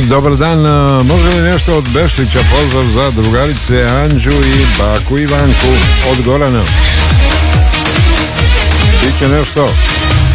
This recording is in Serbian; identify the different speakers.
Speaker 1: Dobar dan, može li nešto od Beštića, pozdrav za drugarice Anđu i baku Ivanku od Gorana. Biće nešto.